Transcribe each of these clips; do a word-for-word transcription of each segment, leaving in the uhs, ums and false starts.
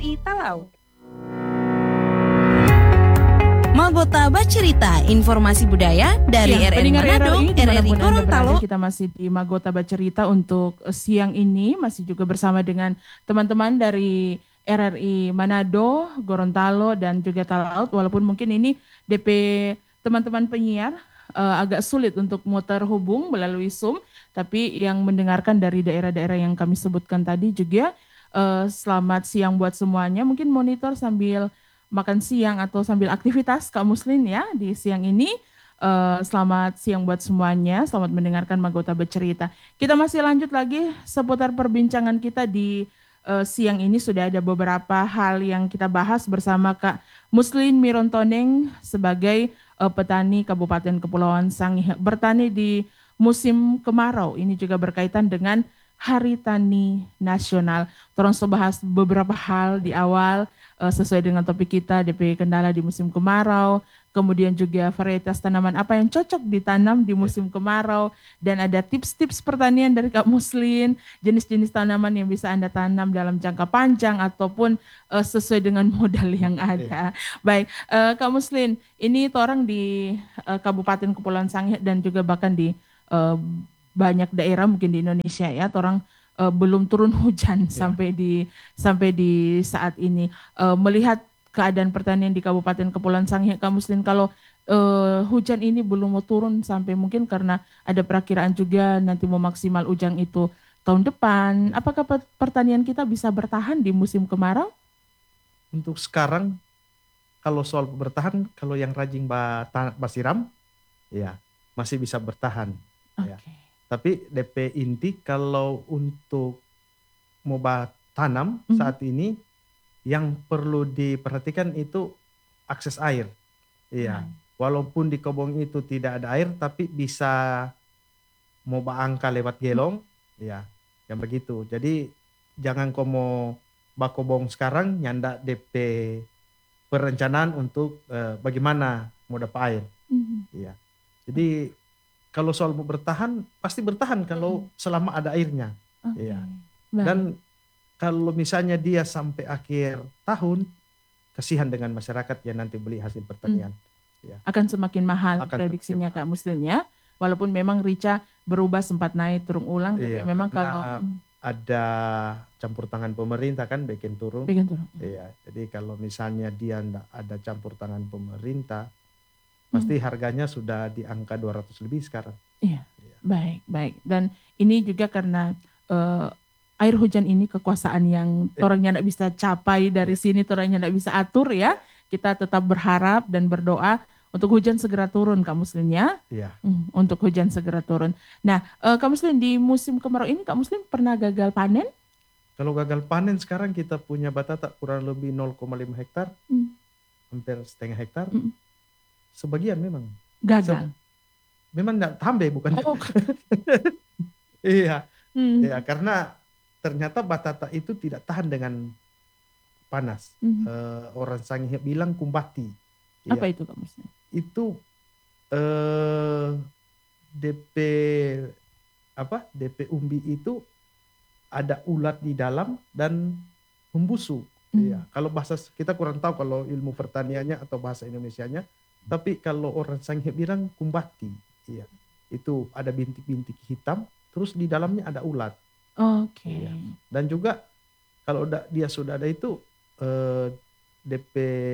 I Talaut. Magota Bacerita, informasi budaya dari Ya, R R I pendengar Manado, R R I R R I dimanapun Anda Gorontalo. berada, kita masih di Magota Bacerita untuk siang ini, masih juga bersama dengan teman-teman dari R R I Manado, Gorontalo, dan juga Talaut. Walaupun mungkin ini D P teman-teman penyiar eh, agak sulit untuk muter hubung melalui Zoom, tapi yang mendengarkan dari daerah-daerah yang kami sebutkan tadi juga eh, selamat siang buat semuanya. Mungkin monitor sambil makan siang atau sambil aktivitas Kak Muslin ya di siang ini. Eh, selamat siang buat semuanya, selamat mendengarkan Magota Bercerita. Kita masih lanjut lagi seputar perbincangan kita di eh, siang ini. Sudah ada beberapa hal yang kita bahas bersama Kak Muslin Mirontoneng sebagai eh, petani Kabupaten Kepulauan Sangihe. Bertani di musim kemarau, ini juga berkaitan dengan Hari Tani Nasional. Terus bahas beberapa hal di awal eh, sesuai dengan topik kita D P kendala di musim kemarau, kemudian juga varietas tanaman apa yang cocok ditanam di musim kemarau, dan ada tips-tips pertanian dari Kak Muslin, jenis-jenis tanaman yang bisa Anda tanam dalam jangka panjang ataupun eh, sesuai dengan modal yang ada. Baik, eh, Kak Muslin, ini orang di eh, Kabupaten Kepulauan Sangihe dan juga bahkan di eh, banyak daerah mungkin di Indonesia ya, orang eh, belum turun hujan sampai di sampai di saat ini. Eh, melihat keadaan pertanian di Kabupaten Kepulauan Sangihe, Kak Muslin, kalau eh, hujan ini belum mau turun sampai mungkin karena ada perakiraan juga nanti mau maksimal hujan itu tahun depan, apakah pe- pertanian kita bisa bertahan di musim kemarau? Untuk sekarang kalau soal bertahan, kalau yang rajin bata- basiram, ya masih bisa bertahan. Oke. Ya. Tapi D P inti kalau untuk mau ba- tanam Mhm. saat ini yang perlu diperhatikan itu akses air. Iya. Hmm. Walaupun di kebun itu tidak ada air, tapi bisa mau baangka lewat gelong, ya, yang begitu. Jadi jangan kau mau bakobong sekarang nyanda D P perencanaan untuk eh, bagaimana mau dapat air. Mhm. Iya. Jadi kalau soal mau bertahan pasti bertahan kalau selama ada airnya. Oke. Iya. Baik. Dan kalau misalnya dia sampai akhir tahun, kasihan dengan masyarakat yang nanti beli hasil pertanian. Ya. Akan semakin mahal Akan prediksinya semakin Kak Muslin ya. Walaupun memang rica berubah sempat naik turun ulang, tapi Iya, memang karena kalau ada campur tangan pemerintah kan bikin turun. bikin turun. Iya. Jadi kalau misalnya dia ndak ada campur tangan pemerintah, pasti harganya sudah di angka dua ratus lebih sekarang. Iya. Iya. Baik, baik. Dan ini juga karena eh, air hujan ini kekuasaan yang orangnya tidak bisa capai dari sini, orangnya tidak bisa atur ya. Kita tetap berharap dan berdoa untuk hujan segera turun, Kak Muslin ya. Iya. Hmm, untuk hujan segera turun. Nah, eh, Kak Muslin, di musim kemarau ini Kak Muslin pernah gagal panen? Kalau gagal panen sekarang kita punya batata kurang lebih nol koma lima hektar, Hmm, hampir setengah hektar. Mm. Sebagian memang. gagal. Memang enggak tambe bukan. Oh, Iya. hmm, Iya, karena ternyata batata itu tidak tahan dengan panas. hmm. Eh, orang Sangihe bilang kumbati. Iya. Apa itu Kak Muslin? Itu eh D P apa? D P umbi itu ada ulat di dalam dan membusuk. Hmm. Iya. Kalau bahasa kita kurang tahu kalau ilmu pertaniannya atau bahasa Indonesianya, tapi kalau orang Sangihe bilang kumbati. Iya. Itu ada bintik-bintik hitam, terus di dalamnya ada ulat. Oke. Iya. Dan juga kalau udah dia sudah ada itu eh, D P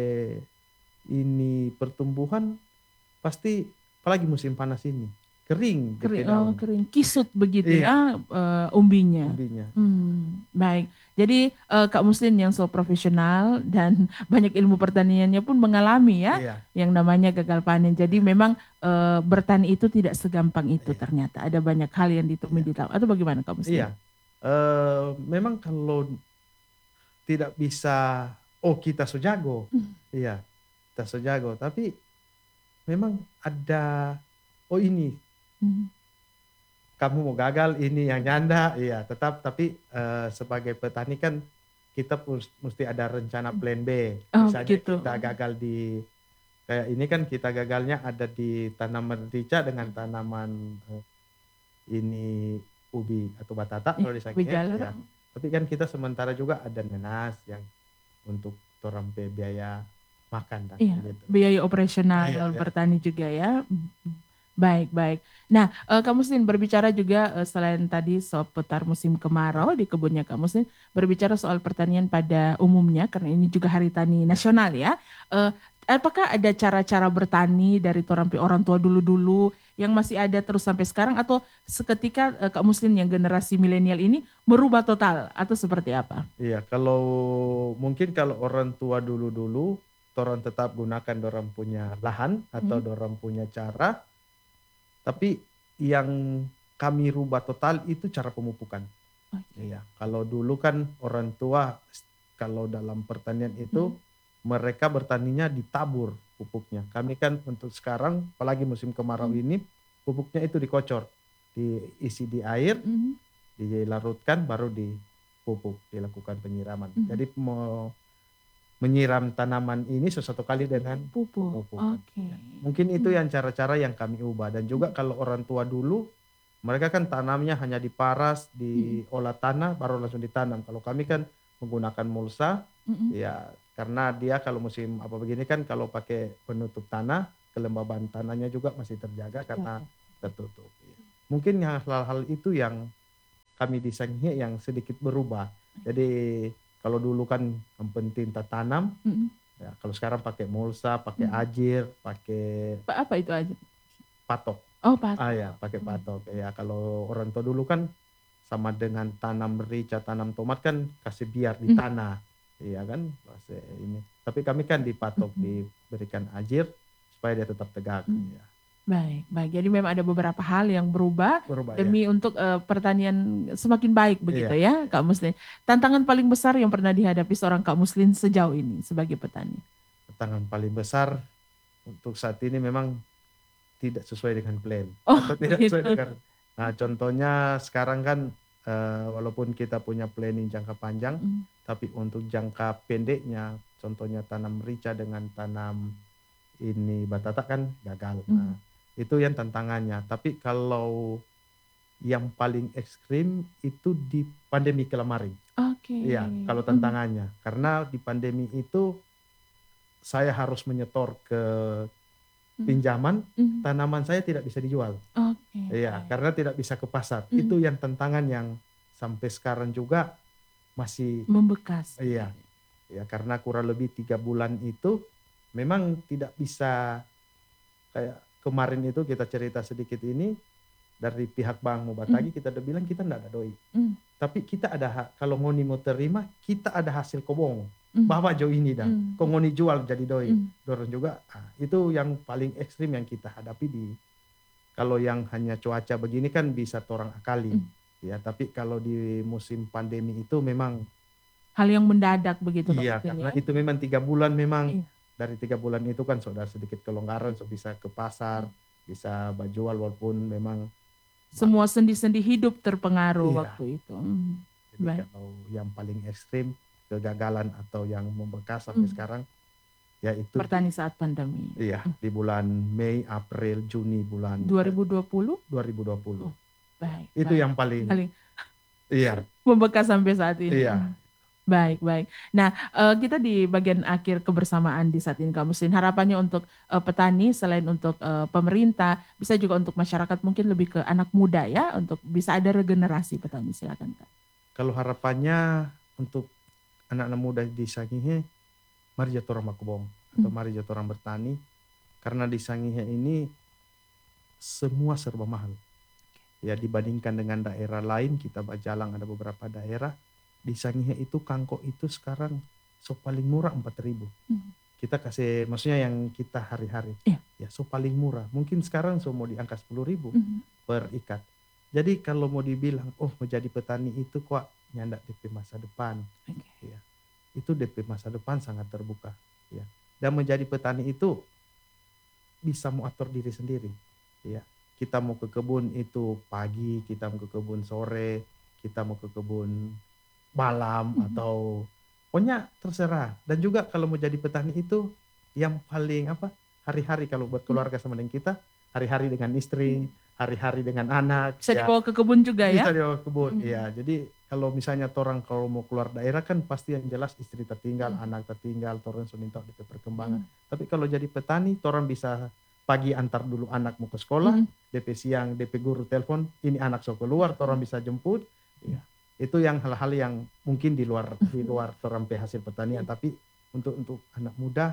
ini pertumbuhan pasti apalagi musim panas ini kering, D P Kering, daun oh, kering, kisut begitu Iya. ya eh, umbinya. umbinya. Hmm, baik. Jadi eh, Kak Muslin yang so profesional dan banyak ilmu pertaniannya pun mengalami ya Iya. yang namanya gagal panen. Jadi memang eh, bertani itu tidak segampang itu Iya. ternyata. Ada banyak hal yang ditemui di laut. Atau bagaimana Kak Muslin? Iya. Eh, memang kalau tidak bisa, oh kita sejago, Hmm. iya kita sejago. Tapi memang ada, oh ini Hmm. kamu mau gagal, ini yang nyanda, iya tetap. Tapi eh, sebagai petani kan kita pus- mesti ada rencana plan B. Oh, Misalnya gitu. kita gagal di kayak ini kan kita gagalnya ada di tanaman rica dengan tanaman eh, ini ubi atau batata Ih, kalau di ubi Sangihe, jalar. ya. Tapi kan kita sementara juga ada nenas yang untuk orang pe biaya makan dan Iya, gitu. biaya operasional Iya, iya. bertani juga ya. Mm, Baik, baik. Nah, eh, Kak Muslin berbicara juga eh, selain tadi seputar musim kemarau di kebunnya Kak Muslin, berbicara soal pertanian pada umumnya karena ini juga Hari Tani Nasional ya. Eh, apakah ada cara-cara bertani dari orang orang tua dulu-dulu yang masih ada terus sampai sekarang atau seketika eh, Kak Muslin yang generasi milenial ini berubah total atau seperti apa? Iya, kalau mungkin kalau orang tua dulu-dulu, orang tetap gunakan orang punya lahan atau Hmm. orang punya cara, tapi yang kami rubah total itu cara pemupukan. Oke. Iya, kalau dulu kan orang tua kalau dalam pertanian itu mereka bertaninya ditabur pupuknya. Kami kan untuk sekarang, apalagi musim kemarau Hmm. ini, pupuknya itu dikocor, diisi di air, Mhm. dilarutkan, baru dipupuk, dilakukan penyiraman. Mhm. Jadi mau menyiram tanaman ini sesuatu kali dengan Pupuk. pemupukan. Oke. Mungkin itu Hmm. yang cara-cara yang kami ubah. Dan juga kalau orang tua dulu, mereka kan tanamnya hanya diparas, diolah tanah, baru langsung ditanam. Kalau kami kan menggunakan mulsa, Mhm. ya karena dia kalau musim apa begini kan kalau pakai penutup tanah, kelembaban tanahnya juga masih terjaga karena tertutup. Mungkin yang hal-hal itu yang kami desainnya yang sedikit berubah. Jadi kalau dulu kan yang penting tak tanam, Mhm. ya kalau sekarang pakai mulsa, pakai Hmm. ajir, pakai Apa apa itu aja? patok. Oh, patok. Ah ya, pakai Hmm. patok. Ya kalau orang tua dulu kan sama dengan tanam merica, tanam tomat kan kasih biar di Hmm. tanah. Iya kan? Masih ini. Tapi kami kan dipatok, Hmm. diberikan ajir supaya dia tetap tegak. Hmm. Ya. Baik, baik. Jadi memang ada beberapa hal yang berubah Berubah ya. demi untuk eh, pertanian semakin baik begitu Iya. ya, Kak Muslin. Tantangan paling besar yang pernah dihadapi seorang Kak Muslin sejauh ini sebagai petani. Tantangan paling besar untuk saat ini memang tidak sesuai dengan plan Oh, atau tidak gitu. sesuai dengan. Nah, contohnya sekarang kan eh, walaupun kita punya planning jangka panjang, Hmm. tapi untuk jangka pendeknya, contohnya tanam merica dengan tanam ini batata kan gagal. Nah, Hmm. itu yang tantangannya. Tapi kalau yang paling ekstrim itu di pandemi kemarin. Oke. Iya, kalau Hmm. tantangannya. Karena di pandemi itu saya harus menyetor ke Hmm. pinjaman, Hmm. tanaman saya tidak bisa dijual. Oke. Iya, baik. karena tidak bisa ke pasar. Hmm. Itu yang tantangan yang sampai sekarang juga masih Membekas. iya. Ya, karena kurang lebih tiga bulan itu memang tidak bisa kayak kemarin itu kita cerita sedikit ini dari pihak Bank Mubatagi kita udah bilang kita enggak ada doi. Hmm. Tapi kita ada ha- kalau ngoni mau terima kita ada hasil kobong. Hmm. Bahwa jauh ini dah. Hmm. Kok ngoni jual jadi doi. Hmm. Dorong juga. Ah, itu yang paling ekstrim yang kita hadapi di kalau yang hanya cuaca begini kan bisa torang akali. Hmm. Ya, tapi kalau di musim pandemi itu memang Hal yang mendadak begitu, Kak iya, Muslin, karena ya. itu memang tiga bulan memang Iya. dari tiga bulan itu kan sudah sedikit kelonggaran, so bisa ke pasar, bisa berjual walaupun memang Semua sendi-sendi hidup terpengaruh Iya. waktu itu. Hmm. jadi Baik. kalau yang paling ekstrim kegagalan atau yang membekas sampai Hmm. sekarang ya itu Bertani saat pandemi. iya di bulan Mei, April, Juni bulan dua ribu dua puluh? dua ribu dua puluh. Baik. Itu baik. yang paling Paling iya, membekas sampai saat ini. Iya. Hmm. Baik, baik. Nah, eh, kita di bagian akhir kebersamaan di saat ini, Kak Muslin. Harapannya untuk eh, petani, selain untuk eh, pemerintah, bisa juga untuk masyarakat, mungkin lebih ke anak muda ya, untuk bisa ada regenerasi petani. Silakan, Kak. kalau harapannya untuk anak-anak muda di Sangihe, mari jatuh orang makubong atau Hmm. mari jatuh orang bertani, karena di Sangihe ini semua serba mahal. Ya dibandingkan dengan daerah lain, kita berjalan ada beberapa daerah di Sangihe itu kangkok itu sekarang so paling murah empat ribu. Hmm. Kita kasih maksudnya yang kita hari-hari. Iya. Ya so paling murah. Mungkin sekarang so mau di angka sepuluh ribu Hmm. per ikat. Jadi kalau mau dibilang, oh mau jadi petani itu kok nyandak D P masa depan. Oke. Ya. Itu D P masa depan sangat terbuka. Ya. Dan menjadi petani itu bisa mau atur diri sendiri. Ya. Kita mau ke kebun itu pagi, kita mau ke kebun sore, kita mau ke kebun malam Mhm. atau pokoknya terserah. Dan juga kalau mau jadi petani itu yang paling apa? Hari-hari kalau buat keluarga sama dengan kita, hari-hari dengan istri, hari-hari dengan anak. Bisa ya. dibawa ke kebun juga ya? Bisa dibawa ke kebun. Hmm. Iya, jadi kalau misalnya orang kalau mau keluar daerah kan pasti yang jelas istri tertinggal, Hmm. anak tertinggal, orang sudah minta D P perkembangan. Hmm. Tapi kalau jadi petani, orang bisa pagi antar dulu anak mau ke sekolah, Hmm. D P siang D P guru telepon, ini anak so keluar, orang bisa jemput. Ya. Itu yang hal-hal yang mungkin di luar di luar orang hasil pertanian. Tapi untuk untuk anak muda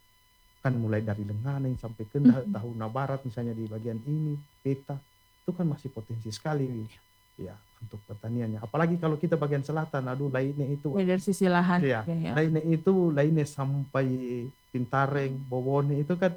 kan mulai dari Lenganeng sampai ke Mhm. Tahuna Barat misalnya di bagian ini peta itu kan masih potensi sekali ya untuk pertaniannya. Apalagi kalau kita bagian selatan, aduh lainnya itu Ya, dari sisi lahan ya, juga ya. lainnya itu lainnya sampai Pintareng, Bobone itu kan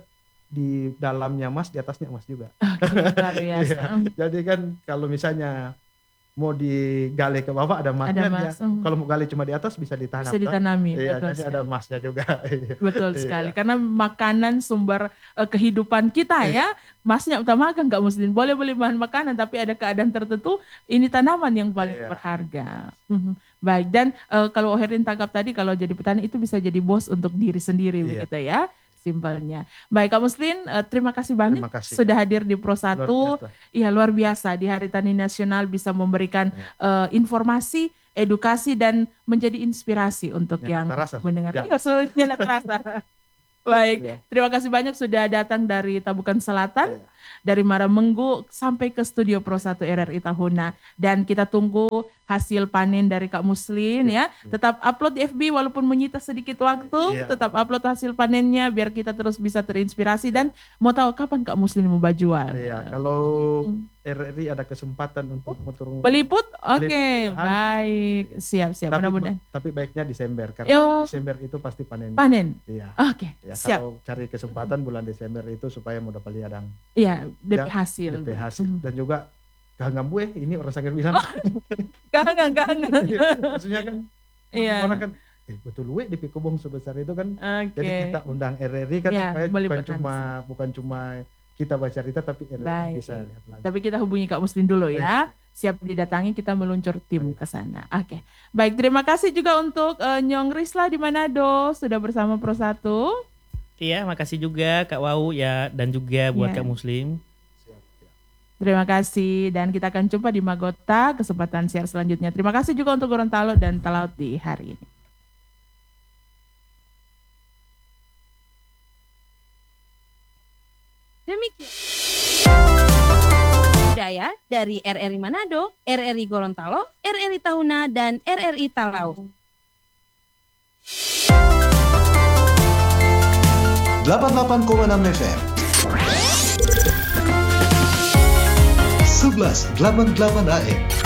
di dalamnya emas, di atasnya emas juga. Oke, luar biasa. Iya. Jadi kan kalau misalnya mau digali ke bawah ada emasnya, Ada dia. emas, hmm. Kalau mau gali cuma di atas bisa ditanam. Bisa kan? ditanami, Iya, betul jadi sekali. ada emasnya juga. Betul Iya. sekali, karena makanan sumber eh, kehidupan kita ya, masnya utama kan nggak muslim, boleh beli bahan makanan, tapi ada keadaan tertentu, ini tanaman yang paling Iya. berharga. Mhm. Baik, dan eh, kalau Herin tangkap tadi, kalau jadi petani itu bisa jadi bos untuk diri sendiri, Iya. begitu ya, simpelnya. Baik, Kak Muslin, eh, terima kasih banyak Terima kasih. sudah hadir di Pro Luar satu. biasa. Iya, luar biasa, di Hari Tani Nasional bisa memberikan eh, informasi, edukasi, dan menjadi inspirasi untuk Ya, yang terasa. mendengar. Ya. Iya, sulitnya terasa. Baik, Iya. terima kasih banyak sudah datang dari Tabukan Selatan, Iya. dari Maramenggu sampai ke studio Pro satu R R I Tahuna. Dan kita tunggu hasil panen dari Kak Muslin ya. Tetap upload di F B walaupun menyita sedikit waktu, Iya. tetap upload hasil panennya biar kita terus bisa terinspirasi dan mau tahu kapan Kak Muslin mau bajuan. Iya, kalau Hmm. R R I ada kesempatan untuk motor Peliput? Oke, Peliput. baik. Siap-siap, tapi, mudah-mudahan. tapi baiknya Desember karena Yo, Desember itu pasti panen. panen. Iya. Oke, Ya, siap. kalau cari kesempatan bulan Desember itu supaya mau dapat liadang Iya, D P Ya, hasil. D P hasil Hmm. dan juga kangen gue ini orang sakit bilang Kangen, kangen. maksudnya kan Iya. orang kan eh, betul gue di Pikubong sebesar itu kan Oke. jadi kita undang R R I kan Ya, supaya bukan melibatkan cuma bukan cuma kita baca cerita tapi R R I Baik. bisa lihat lagi. Tapi kita hubungi Kak Muslin dulu ya. Siap didatangi, kita meluncur tim ke sana. Oke. Baik, terima kasih juga untuk eh, Nyong Risla di Manado sudah bersama Pro satu. Iya, makasih juga Kak Wau ya dan juga buat Iya. Kak Muslim. Terima kasih dan kita akan jumpa di Magota kesempatan share selanjutnya. Terima kasih juga untuk Gorontalo dan Talaut di hari ini. Demikian budaya dari R R I Manado, R R I Gorontalo, R R I Tahuna, dan R R I Talaut. delapan puluh delapan koma enam F M sebelas delapan puluh delapan A M